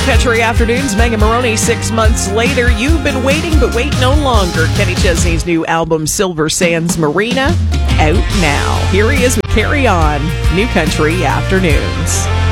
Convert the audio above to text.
Country Afternoons, Megan Maroney. 6 months later, you've been waiting, but wait no longer. Kenny Chesney's new album, Silver Sands Marina, out now. Here he is with Carry On, New Country Afternoons.